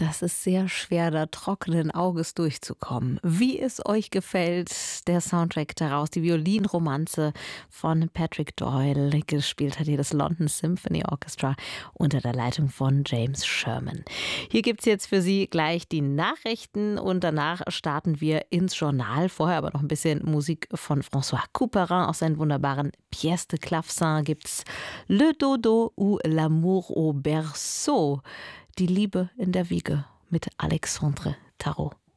Das ist sehr schwer, da trockenen Auges durchzukommen. Wie es euch gefällt, der Soundtrack daraus, die Violinromanze von Patrick Doyle, gespielt hat hier das London Symphony Orchestra unter der Leitung von James Sherman. Hier gibt es jetzt für Sie gleich die Nachrichten und danach starten wir ins Journal. Vorher aber noch ein bisschen Musik von François Couperin aus seinen wunderbaren Pièces de Clavecin gibt's Le Dodo ou l'amour au berceau. Die Liebe in der Wiege mit Alexandre Tarot.